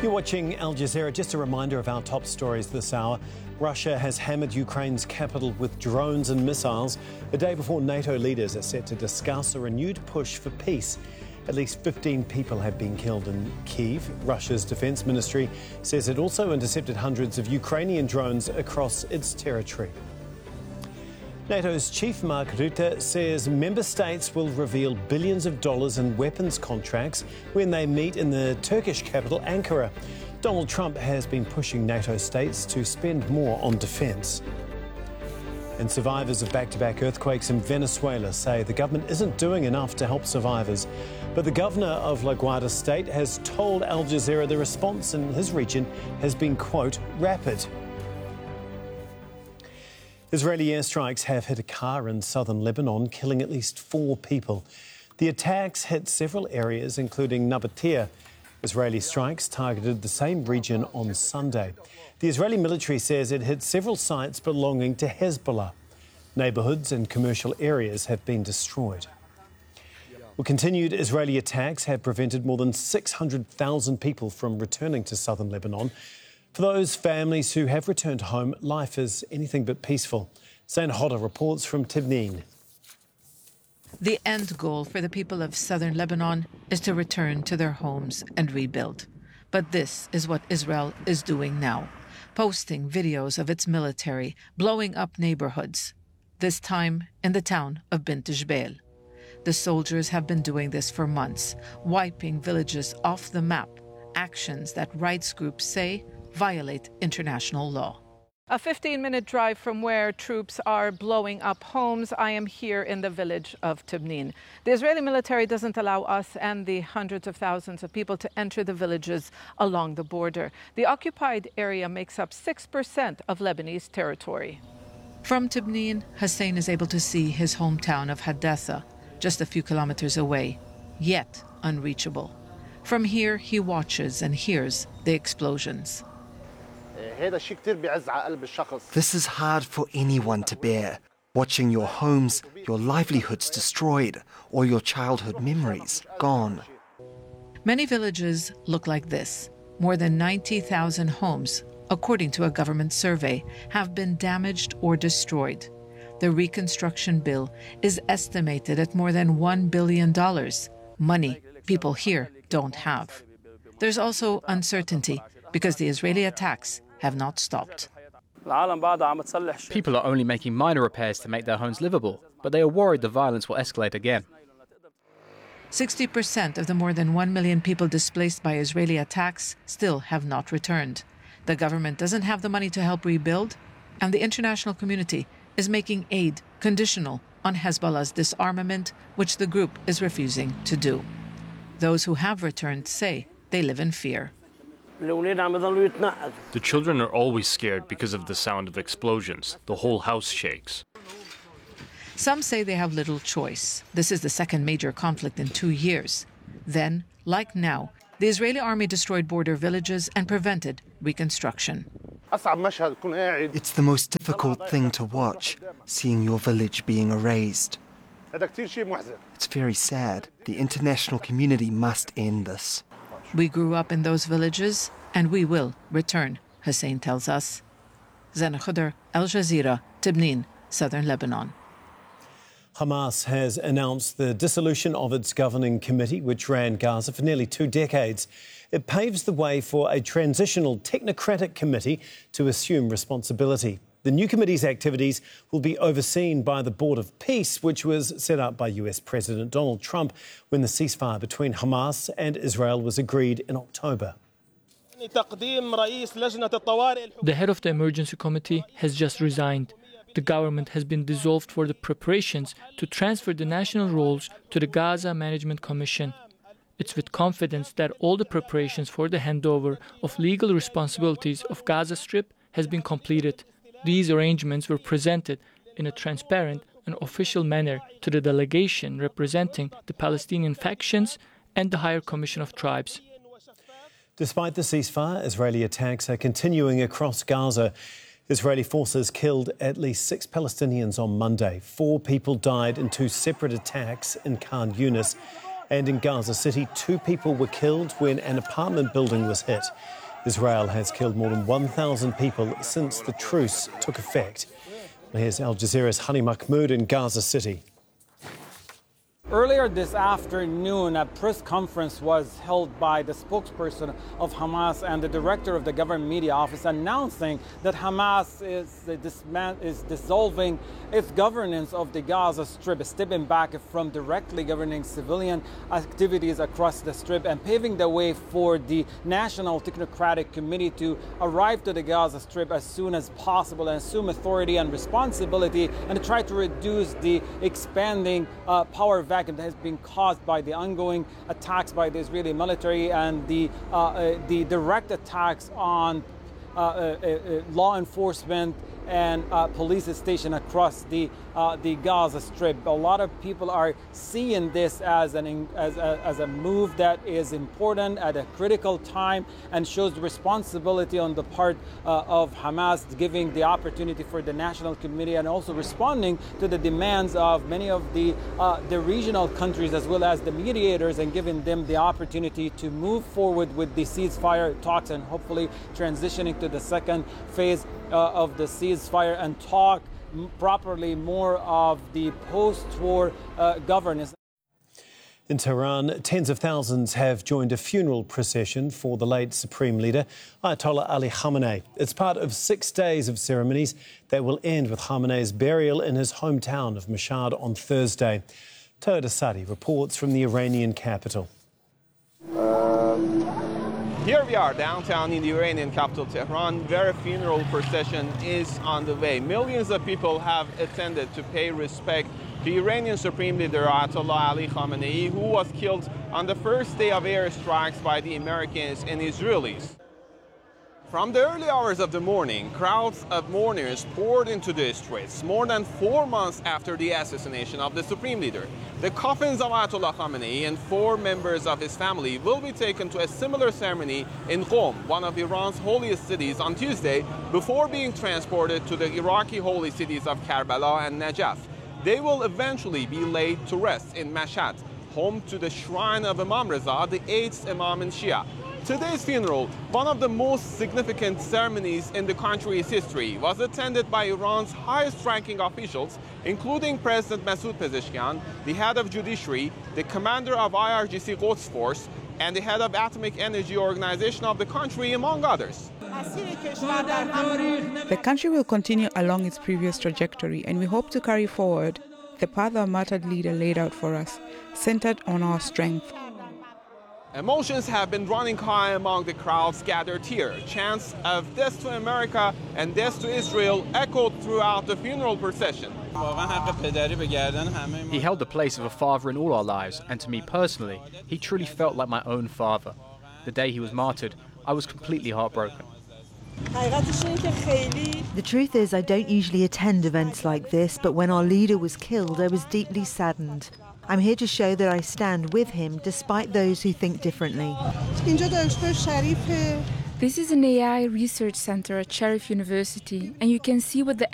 You're watching Al Jazeera. Just a reminder of our top stories this hour. Russia has hammered Ukraine's capital with drones and missiles a day before NATO leaders are set to discuss a renewed push for peace. At least 15 people have been killed in Kyiv. Russia's defence ministry says it also intercepted hundreds of Ukrainian drones across its territory. NATO's chief Mark Rutte says member states will reveal billions of dollars in weapons contracts when they meet in the Turkish capital, Ankara. Donald Trump has been pushing NATO states to spend more on defence. And survivors of back-to-back earthquakes in Venezuela say the government isn't doing enough to help survivors. But the governor of La Guardia state has told Al Jazeera the response in his region has been, quote, rapid. Israeli airstrikes have hit a car in southern Lebanon, killing at least 4 people. The attacks hit several areas, including Nabatea. Israeli strikes targeted the same region on Sunday. The Israeli military says it hit several sites belonging to Hezbollah. Neighbourhoods and commercial areas have been destroyed. Well, continued Israeli attacks have prevented more than 600,000 people from returning to southern Lebanon. For those families who have returned home, life is anything but peaceful. Zain Hodder reports from Tibnin. The end goal for the people of southern Lebanon is to return to their homes and rebuild. But this is what Israel is doing now, posting videos of its military blowing up neighborhoods, this time in the town of Bint Jbeil. The soldiers have been doing this for months, wiping villages off the map, actions that rights groups say violate international law. A 15-minute drive from where troops are blowing up homes, I am here in the village of Tibnin. The Israeli military doesn't allow us and the hundreds of thousands of people to enter the villages along the border. The occupied area makes up 6% of Lebanese territory. From Tibnin, Hussein is able to see his hometown of Hadatha, just a few kilometers away, yet unreachable. From here, he watches and hears the explosions. This is hard for anyone to bear, watching your homes, your livelihoods destroyed, or your childhood memories gone. Many villages look like this. More than 90,000 homes, according to a government survey, have been damaged or destroyed. The reconstruction bill is estimated at more than $1 billion, money people here don't have. There's also uncertainty because the Israeli attacks have not stopped. People are only making minor repairs to make their homes livable, but they are worried the violence will escalate again. 60% of the more than 1 million people displaced by Israeli attacks still have not returned. The government doesn't have the money to help rebuild, and the international community is making aid conditional on Hezbollah's disarmament, which the group is refusing to do. Those who have returned say they live in fear. The children are always scared because of the sound of explosions. The whole house shakes. Some say they have little choice. This is the second major conflict in 2 years. Then, like now, the Israeli army destroyed border villages and prevented reconstruction. It's the most difficult thing to watch, seeing your village being erased. It's very sad. The international community must end this. We grew up in those villages, and we will return, Hussein tells us. Zain Hodder, Al Jazeera, Tibnin, southern Lebanon. Hamas has announced the dissolution of its governing committee, which ran Gaza for nearly 2 decades. It paves the way for a transitional technocratic committee to assume responsibility. The new committee's activities will be overseen by the Board of Peace, which was set up by US President Donald Trump when the ceasefire between Hamas and Israel was agreed in October. The head of the emergency committee has just resigned. The government has been dissolved for the preparations to transfer the national roles to the Gaza Management Commission. It's with confidence that all the preparations for the handover of legal responsibilities of Gaza Strip has been completed. These arrangements were presented in a transparent and official manner to the delegation representing the Palestinian factions and the Higher Commission of Tribes. Despite the ceasefire, Israeli attacks are continuing across Gaza. Israeli forces killed at least 6 Palestinians on Monday. 4 people died in 2 separate attacks in Khan Yunis. And in Gaza City, 2 people were killed when an apartment building was hit. Israel has killed more than 1,000 people since the truce took effect. Here's Al Jazeera's Hani Mahmoud in Gaza City. Earlier this afternoon, a press conference was held by the spokesperson of Hamas and the director of the government media office announcing that Hamas is dissolving its governance of the Gaza Strip, stepping back from directly governing civilian activities across the Strip and paving the way for the National Technocratic Committee to arrive to the Gaza Strip as soon as possible and assume authority and responsibility and try to reduce the expanding power vacuum that has been caused by the ongoing attacks by the Israeli military and the direct attacks on law enforcement and police station across the Gaza Strip. A lot of people are seeing this as a move that is important at a critical time and shows the responsibility on the part of Hamas, giving the opportunity for the National Committee and also responding to the demands of many of the regional countries as well as the mediators and giving them the opportunity to move forward with the ceasefire talks and hopefully transitioning to the second phase of the ceasefire and talk properly more of the post-war governance. In Tehran, tens of thousands have joined a funeral procession for the late Supreme Leader, Ayatollah Ali Khamenei. It's part of 6 days of ceremonies that will end with Khamenei's burial in his hometown of Mashhad on Thursday. Toyota Sadi reports from the Iranian capital. Here we are downtown in the Iranian capital, Tehran, where a funeral procession is on the way. Millions of people have attended to pay respect to Iranian Supreme Leader Ayatollah Ali Khamenei, who was killed on the first day of airstrikes by the Americans and Israelis. From the early hours of the morning, crowds of mourners poured into the streets more than 4 months after the assassination of the Supreme Leader. The coffins of Ayatollah Khamenei and 4 members of his family will be taken to a similar ceremony in Qom, one of Iran's holiest cities, on Tuesday, before being transported to the Iraqi holy cities of Karbala and Najaf. They will eventually be laid to rest in Mashhad, home to the shrine of Imam Reza, the 8th Imam in Shia. Today's funeral, one of the most significant ceremonies in the country's history, was attended by Iran's highest-ranking officials, including President Masoud Pezeshkian, the head of judiciary, the commander of IRGC Quds Force, and the head of Atomic Energy Organization of the country, among others. The country will continue along its previous trajectory, and we hope to carry forward the path our martyred leader laid out for us, centered on our strength. Emotions have been running high among the crowds gathered here. Chants of death to America and death to Israel echoed throughout the funeral procession. He held the place of a father in all our lives, and to me personally, he truly felt like my own father. The day he was martyred, I was completely heartbroken. The truth is, I don't usually attend events like this, but when our leader was killed, I was deeply saddened. I'm here to show that I stand with him, despite those who think differently. This is an AI research center at Sharif University, and you can see what the